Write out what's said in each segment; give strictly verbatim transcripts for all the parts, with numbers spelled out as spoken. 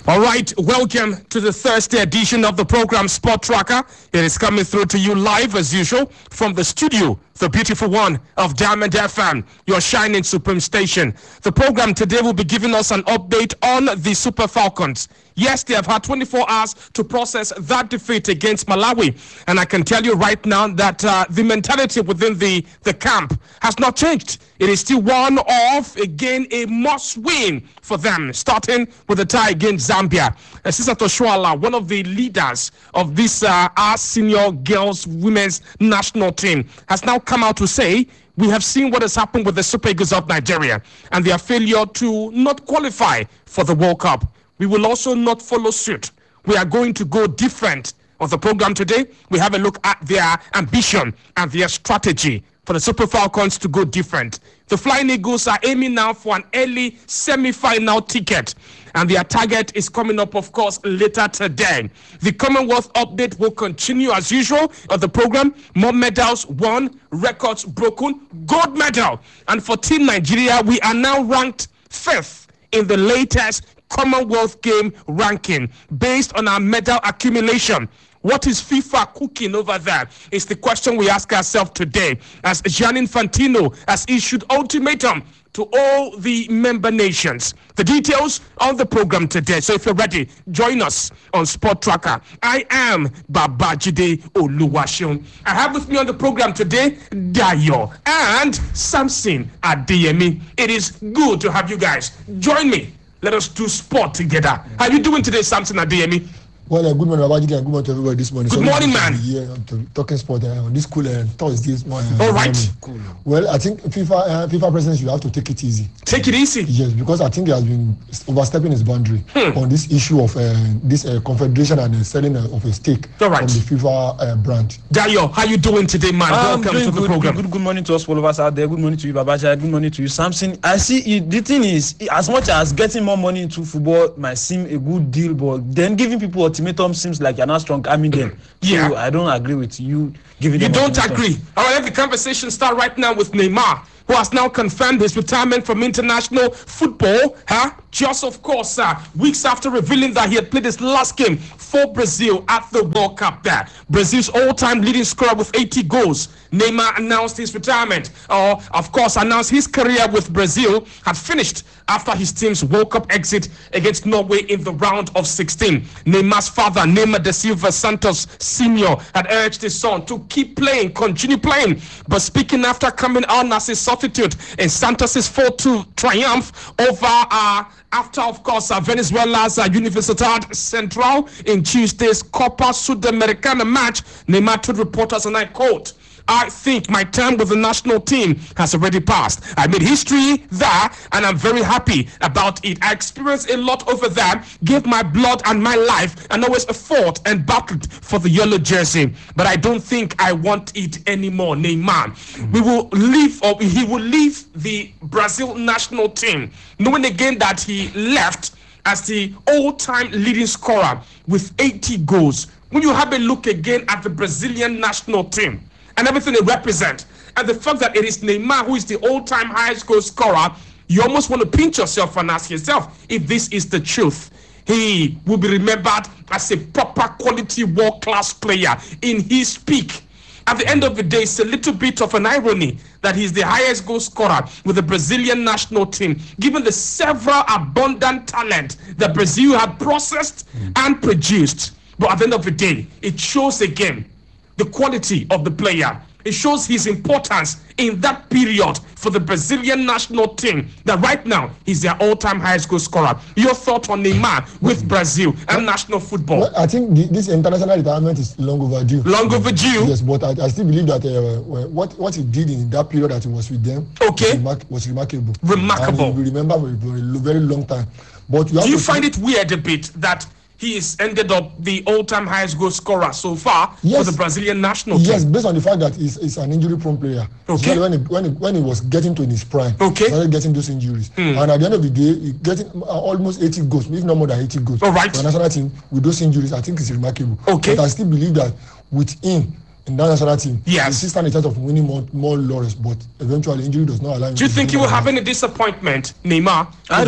All right, welcome to the Thursday edition of the program Sport Tracker. It is coming through to you live as usual from the studio, the beautiful one of Diamond F M, your shining supreme station. The program today will be giving us an update on the Super Falcons. Yes, they have had twenty-four hours to process that defeat against Malawi. And I can tell you right now that uh, the mentality within the, the camp has not changed. It is still one of, again, a must-win for them, starting with the tie against Zambia. Uh, Sister Toshwala, one of the leaders of this uh, our senior girls women's national team, has now come out to say, we have seen what has happened with the Super Eagles of Nigeria and their failure to not qualify for the World Cup. We will also not follow suit. We are going to go different. On the program today, we have a look at their ambition and their strategy for the Super Falcons to go different. The Flying Eagles are aiming now for an early semi-final ticket, and their target is coming up, of course, later today. The Commonwealth update will continue as usual on the program. More medals won, records broken, gold medal. And for Team Nigeria, we are now ranked fifth in the latest Commonwealth game ranking based on our medal accumulation. What is FIFA cooking over there is the question we ask ourselves today, as Gianni Infantino has issued ultimatum to all the member nations. The details on the program today. So if you're ready, join us on Sport Tracker. I am Babajide Oluwaseun. I have with me on the program today Dayo and Samson Adeyemi. It is good to have you guys. Join me. Let us do sport together. How are you doing today, Samson Adeyemi? Well, uh, good morning, Babajide, and good morning to everybody this morning. Good so morning, man. Yeah, I'm talking sport uh, on this cool uh, Thursday morning. All right. Cool. Well, I think FIFA uh, FIFA president should have to take it easy. Take it easy? Yes, because I think he has been overstepping his boundary hmm. on this issue of uh, this uh, confederation and uh, selling uh, of a stake All right. from the FIFA uh, brand. Dayo, how you doing today, man? I'm Welcome doing to the good, program. Good, good, good morning to us, all of us out there. Good morning to you, Babajide. Good morning to you, Samson. I see it, the thing is, as much as getting more money into football might seem a good deal, but then giving people ultimatum seems like you're not strong arming them. Yeah. So I don't agree with you giving You them don't ultimatum. agree. All right, let the conversation start right now with Neymar, who has now confirmed his retirement from international football, huh? Just, of course, uh, weeks after revealing that he had played his last game for Brazil at the World Cup there. Brazil's all-time leading scorer with eighty goals. Neymar announced his retirement, or, of course, announced his career with Brazil had finished after his team's World Cup exit against Norway in the round of sixteen. Neymar's father, Neymar da Silva Santos Senior, had urged his son to keep playing, continue playing. But speaking after coming on as a substitute in Santos' four two triumph over, uh, after, of course, uh, Venezuela's uh, Universidad Central in Tuesday's Copa Sudamericana match, Neymar told reporters, and I quote, I think my time with the national team has already passed. I made history there, and I'm very happy about it. I experienced a lot over there, gave my blood and my life, and always fought and battled for the yellow jersey. But I don't think I want it anymore, Neymar. Mm-hmm. We will leave, or he will leave the Brazil national team, knowing again that he left as the all-time leading scorer with eighty goals. When you have a look again at the Brazilian national team, and everything they represent, and the fact that it is Neymar who is the all-time highest goal scorer, you almost want to pinch yourself and ask yourself if this is the truth. He will be remembered as a proper quality world-class player in his peak. At the end of the day, it's a little bit of an irony that he's the highest goal scorer with the Brazilian national team, given the several abundant talent that Brazil had processed and produced. But at the end of the day, it shows again the quality of the player. It shows his importance in that period for the Brazilian national team, that right now he's their all-time highest goal scorer. Your thought on Neymar with Brazil and well, national football? Well, I think the, this international retirement is long overdue. Long overdue? Yes, but I, I still believe that uh, what what he did in that period that he was with them okay. was, remar- was remarkable. Remarkable. And we remember for a very, very long time. But you Do you find think- it weird a bit that he is ended up the all-time highest goal scorer so far yes. for the Brazilian national team? Yes, based on the fact that he's, he's an injury-prone player. Okay. When he, when, he, when he was getting to his prime, okay. he started getting those injuries. Mm. And at the end of the day, he getting almost eighty goals, if not more than eighty goals. All right. For the national team, with those injuries, I think it's remarkable. Okay. But I still believe that with him, in that national team, yes. he still stand a chance of winning more, more laurels, but eventually injury does not allow him. Do you think he will have any disappointment, Neymar, with the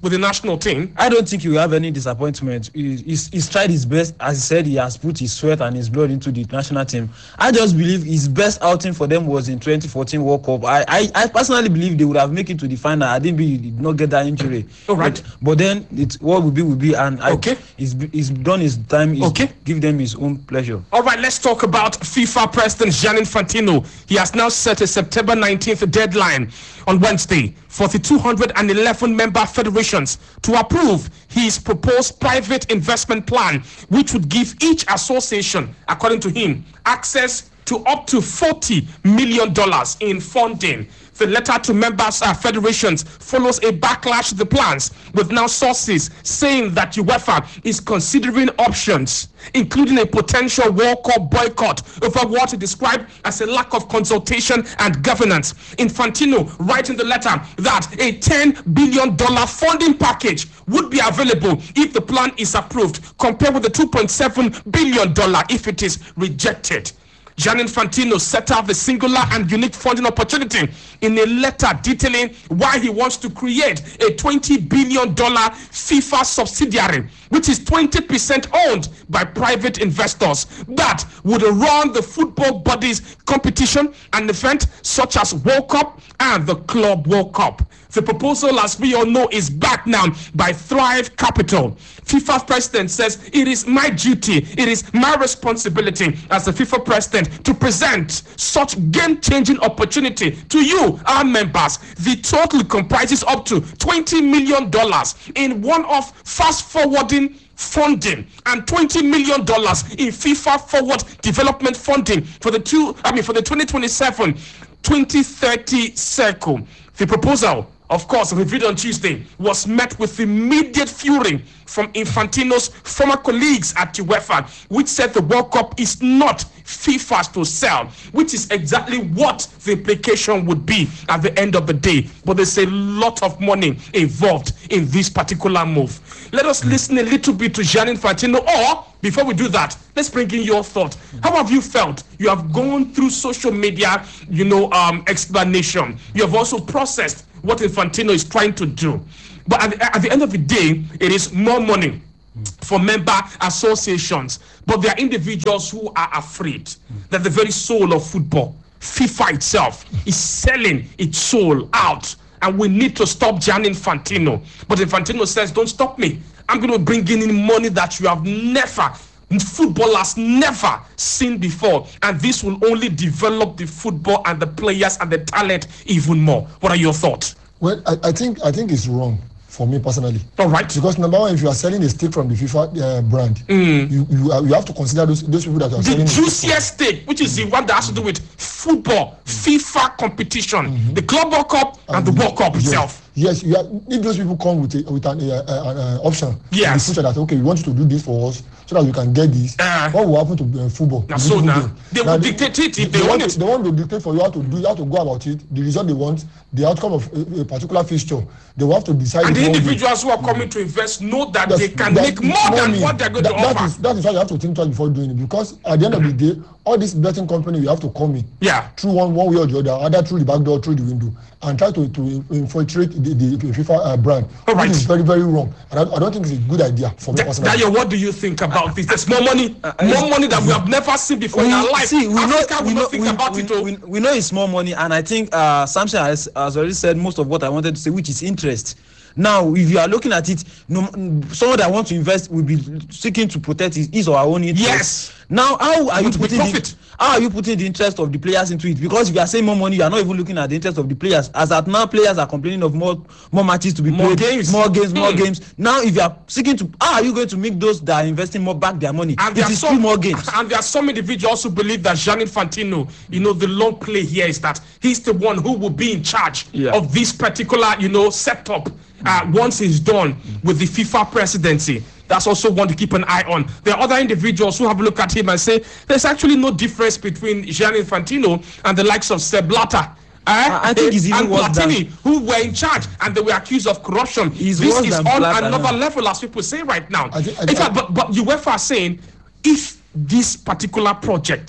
with the national team. I don't think he will have any disappointment. He, he's, he's tried his best. As he said, he has put his sweat and his blood into the national team. I just believe his best outing for them was in twenty fourteen World Cup. I, I, I personally believe they would have made it to the final. I didn't be, he did not get that injury. All right. But, but then it's what will be will be, and I, okay. he's, he's done his time. He's okay. Give them his own pleasure. All right, let's talk about FIFA President Gianni Infantino. He has now set a September nineteenth deadline on Wednesday for the two hundred eleven member federations to approve his proposed private investment plan, which would give each association, according to him, access to up to forty million dollars in funding. The letter to members uh, federations follows a backlash to the plans, with now sources saying that UEFA is considering options, including a potential World Cup boycott over what he described as a lack of consultation and governance. Infantino writing the letter that a ten billion dollars funding package would be available if the plan is approved, compared with the two point seven billion dollars if it is rejected. Gianni Infantino set out the singular and unique funding opportunity in a letter detailing why he wants to create a twenty billion dollars FIFA subsidiary, which is twenty percent owned by private investors, that would run the football bodies competition and events such as World Cup and the Club World Cup. The proposal, as we all know, is backed now by Thrive Capital. FIFA president says, it is my duty, it is my responsibility as the FIFA president to present such game-changing opportunity to you, our members. The total comprises up to twenty million dollars in one-off fast-forwarding funding and twenty million dollars in FIFA forward development funding for the two, I mean, for the twenty twenty-seven twenty thirty cycle. The proposal, of course, reviewed on Tuesday, was met with immediate fury from Infantino's former colleagues at UEFA, which said the World Cup is not FIFA's to sell, which is exactly what the implication would be at the end of the day. But there's a lot of money involved in this particular move. Let us listen a little bit to Gianni Infantino, or before we do that, let's bring in your thought. How have you felt? You have gone through social media, you know, um, explanation. You have also processed what Infantino is trying to do. But at the, at the end of the day, it is more money for member associations. But there are individuals who are afraid that the very soul of football, FIFA itself, is selling its soul out. And we need to stop Gianni Infantino. But Infantino says, don't stop me. I'm going to bring in money that you have never, football has never seen before. And this will only develop the football and the players and the talent even more. What are your thoughts? Well, I, I think I think it's wrong for me personally. All right. Because number one, if you are selling a stake from the FIFA uh, brand, mm. you you, uh, you have to consider those those people that are the selling the juiciest stake, which is the one that has to do with football, mm. FIFA competition, mm-hmm. the Club World Cup and, and the World Cup yes. itself. Yes, you are, if those people come with a, with an uh, uh, uh, option yes. in the future that, okay, we want you to do this for us so that we can get this, uh, what will happen to uh, football? Now, so now, they now will they, dictate it if they, they want it. To, they want to dictate for you how to do, how to go about it, the result they want, the outcome of a, a particular fixture. They will have to decide. And the individuals who are coming to invest know that That's, they can that, make more money, than what they're going that, to that offer. Is, that is why you have to think twice before doing it, because at the end of the day, all this betting company, you have to come in yeah. through one, one way or the other, either through the back door, through the window, and try to, to infiltrate the, the, the FIFA uh, brand. All right. This is very, very wrong. And I, I don't think it's a good idea for me Th- personally. Dayo, what do you think about this? There's more money, uh, more money that we have never seen before we, in our life. See, we Africa know, we know, think we, about we, it. we, we know it's more money, and I think uh, Samson has, has already said most of what I wanted to say, which is interest. Now, if you are looking at it, no, someone that wants to invest will be seeking to protect his, his or her own interest. Yes. Now, how are you putting the, how are you putting the interest of the players into it? Because if you are saying more money, you are not even looking at the interest of the players. As at now, players are complaining of more more matches to be more played, games. more games, mm. more games. Now, if you are seeking to, how are you going to make those that are investing more back their money? And it there is some, two more games. And there are some individuals who believe that Gianni Infantino, you know, the long play here is that he's the one who will be in charge yeah. of this particular, you know, setup. Uh, once it's done with the FIFA presidency. That's also one to keep an eye on. There are other individuals who have a look at him and say there's actually no difference between Gianni Infantino and the likes of Sepp Blatter. Uh, I think he's even and worse Platini, than... who were in charge and they were accused of corruption. He's this worse is than on Blatter, another no. level, as people say right now. I think, I in think, fact, but, but UEFA are saying if this particular project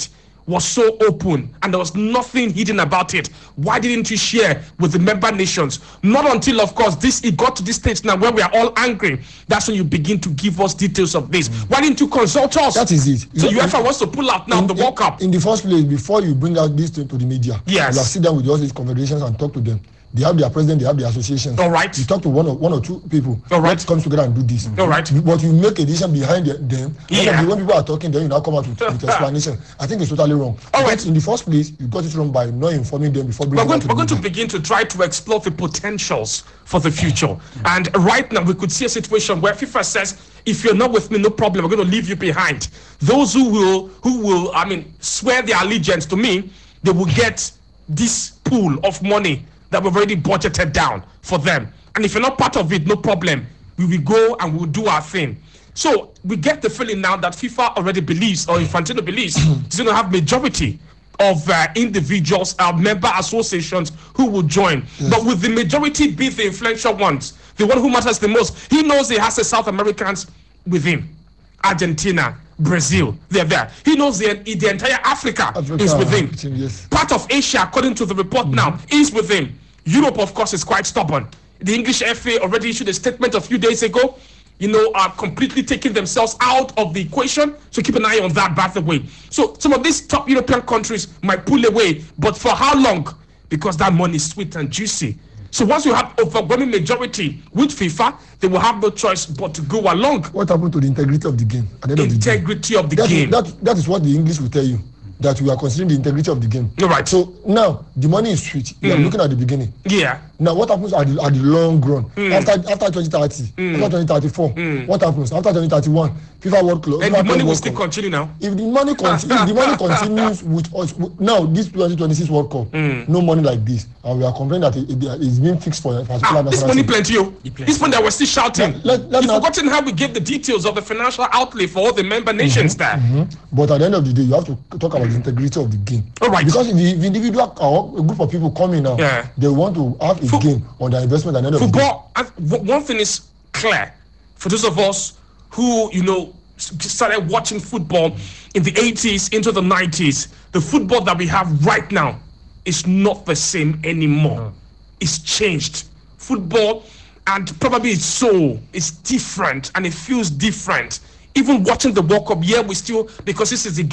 was so open and there was nothing hidden about it. Why didn't you share with the member nations? Not until, of course, this it got to this stage now where we are all angry. That's when you begin to give us details of this. Why didn't you consult us? That is it. So in, UEFA wants to pull out now in, the World Cup. In the first place, before you bring out this thing to the media, yes, you have sit down with all these confederations and talk to them. They have their president, they have their associations. All right. You talk to one or one or two people. All right. Let's come together and do this. All right. But you make a decision behind them. Yeah. When people are talking, then you now come out with, with explanation. I think it's totally wrong. All because right. In the first place, you got it wrong by not informing them before bringing We're going, it to we're the going to media. begin to try to explore the potentials for the future. And right now, we could see a situation where FIFA says, if you're not with me, no problem, we're going to leave you behind. Those who will, who will, I mean, swear their allegiance to me, they will get this pool of money that we've already budgeted down for them. And if you're not part of it, no problem. We will go and we'll do our thing. So we get the feeling now that FIFA already believes, or Infantino believes, it's going to have majority of uh, individuals, uh, member associations who will join. Yes. But with the majority be the influential ones, the one who matters the most, he knows he has the South Americans with him. Argentina, Brazil, they're there. He knows the, the entire Africa, Africa is with him. Yes. Part of Asia, according to the report mm-hmm. now, is with him. Europe, of course, is quite stubborn. The English F A already issued a statement a few days ago, you know, are completely taking themselves out of the equation. So keep an eye on that, by the way. So some of these top European countries might pull away, but for how long? Because that money is sweet and juicy. So once you have overwhelming majority with FIFA, they will have no choice but to go along. What happened to the integrity of the game? At the end integrity of the game, of the that game. Is, that, that is what the English will tell you, that we are considering the integrity of the game. All right. So now the money is sweet. You mm. are looking at the beginning. Yeah. Now what happens at the, at the long run? Mm. After after twenty thirty, mm. after twenty thirty-four, mm. what happens? After twenty thirty-one, FIFA World Club. And FIFA the money will still continue now. If the money continues, if the money continues with us with, now this twenty twenty-six World Cup, mm. no money like this, and we are complaining that it, it, it's being fixed for a particular. Ah, this money plenty, oh. This money that we're still shouting. Let, let, let You've forgotten how we gave the details of the financial outlay for all the member nations mm-hmm, there. Mm-hmm. But at the end of the day, you have to talk about the integrity of the game. All right. Because if the, if the individual or a group of people coming now, yeah. they want to have a For, game on their investment at the end of football, the day. One thing is clear for those of us who, you know, started watching football in the eighties into the nineties. The football that we have right now is not the same anymore. Mm. It's changed. Football and probably its soul is different and it feels different. Even watching the World Cup, yeah, we still, because this is the